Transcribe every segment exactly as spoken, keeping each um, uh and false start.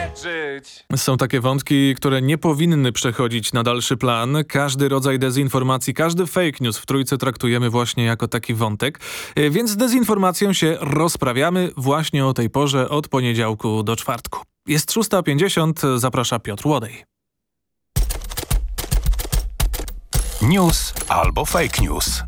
żyć. Są takie wątki, które nie powinny przechodzić na dalszy plan. Każdy rodzaj dezinformacji, każdy fake news w Trójce traktujemy właśnie jako taki wątek. Więc z dezinformacją się rozprawiamy właśnie o tej porze od poniedziałku do czwartku. Jest szósta pięćdziesiąt, zaprasza Piotr Łodej. News albo fake news.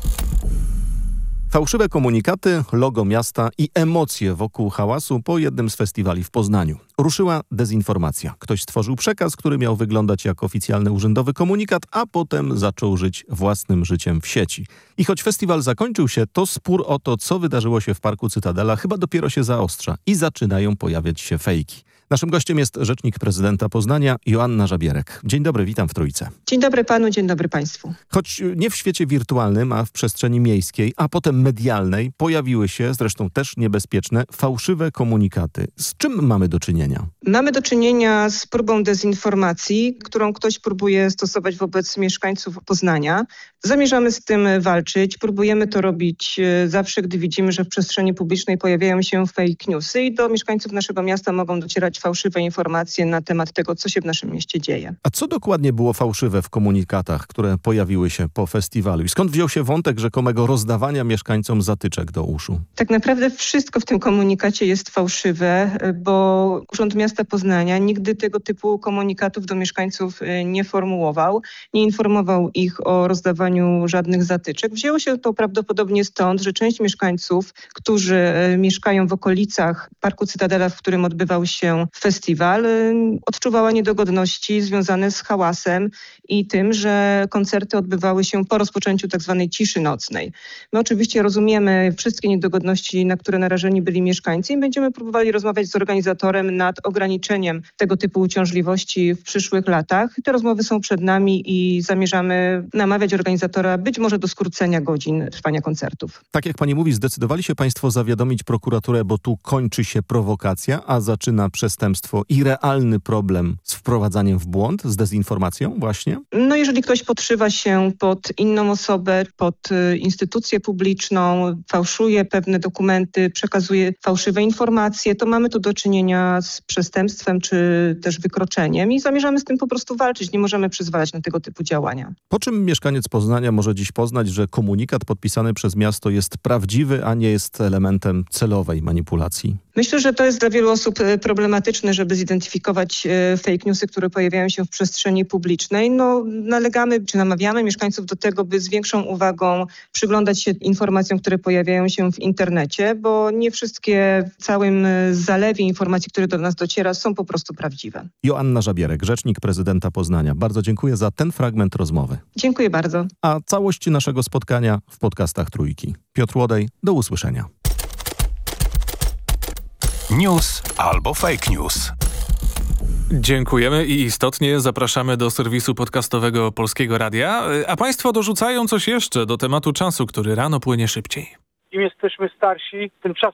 Fałszywe komunikaty, logo miasta i emocje wokół hałasu po jednym z festiwali w Poznaniu. Ruszyła dezinformacja. Ktoś stworzył przekaz, który miał wyglądać jak oficjalny urzędowy komunikat, a potem zaczął żyć własnym życiem w sieci. I choć festiwal zakończył się, to spór o to, co wydarzyło się w Parku Cytadela, chyba dopiero się zaostrza i zaczynają pojawiać się fejki. Naszym gościem jest rzecznik prezydenta Poznania, Joanna Żabierek. Dzień dobry, witam w Trójce. Dzień dobry panu, dzień dobry państwu. Choć nie w świecie wirtualnym, a w przestrzeni miejskiej, a potem medialnej pojawiły się, zresztą też niebezpieczne, fałszywe komunikaty. Z czym mamy do czynienia? Mamy do czynienia z próbą dezinformacji, którą ktoś próbuje stosować wobec mieszkańców Poznania. Zamierzamy z tym walczyć. Próbujemy to robić zawsze, gdy widzimy, że w przestrzeni publicznej pojawiają się fake newsy i do mieszkańców naszego miasta mogą docierać fałszywe informacje na temat tego, co się w naszym mieście dzieje. A co dokładnie było fałszywe w komunikatach, które pojawiły się po festiwalu? I skąd wziął się wątek rzekomego rozdawania mieszkańcom zatyczek do uszu? Tak naprawdę wszystko w tym komunikacie jest fałszywe, bo Urząd Miasta Poznania nigdy tego typu komunikatów do mieszkańców nie formułował, nie informował ich o rozdawaniu żadnych zatyczek. Wzięło się to prawdopodobnie stąd, że część mieszkańców, którzy mieszkają w okolicach Parku Cytadela, w którym odbywał się festiwal, odczuwała niedogodności związane z hałasem i tym, że koncerty odbywały się po rozpoczęciu tak zwanej ciszy nocnej. My oczywiście rozumiemy wszystkie niedogodności, na które narażeni byli mieszkańcy i będziemy próbowali rozmawiać z organizatorem nad ograniczeniem tego typu uciążliwości w przyszłych latach. Te rozmowy są przed nami i zamierzamy namawiać organizatora być może do skrócenia godzin trwania koncertów. Tak jak pani mówi, zdecydowali się państwo zawiadomić prokuraturę, bo tu kończy się prowokacja, a zaczyna przestępstwo i realny problem z wprowadzaniem w błąd, z dezinformacją właśnie? No jeżeli ktoś podszywa się pod inną osobę, pod y, instytucję publiczną, fałszuje pewne dokumenty, przekazuje fałszywe informacje, to mamy tu do czynienia z przestępstwem czy też wykroczeniem i zamierzamy z tym po prostu walczyć. Nie możemy przyzwalać na tego typu działania. Po czym mieszkaniec Poznania może dziś poznać, że komunikat podpisany przez miasto jest prawdziwy, a nie jest elementem celowej manipulacji? Myślę, że to jest dla wielu osób problematyczne, żeby zidentyfikować fake newsy, które pojawiają się w przestrzeni publicznej. No, nalegamy czy namawiamy mieszkańców do tego, by z większą uwagą przyglądać się informacjom, które pojawiają się w internecie, bo nie wszystkie w całym zalewie informacji, które do nas dociera, są po prostu prawdziwe. Joanna Żabierek, rzecznik prezydenta Poznania. Bardzo dziękuję za ten fragment rozmowy. Dziękuję bardzo. A całość naszego spotkania w podcastach Trójki. Piotr Łodej, do usłyszenia. News albo fake news. Dziękujemy i istotnie zapraszamy do serwisu podcastowego Polskiego Radia, a państwo dorzucają coś jeszcze do tematu czasu, który rano płynie szybciej. Im jesteśmy starsi, tym czas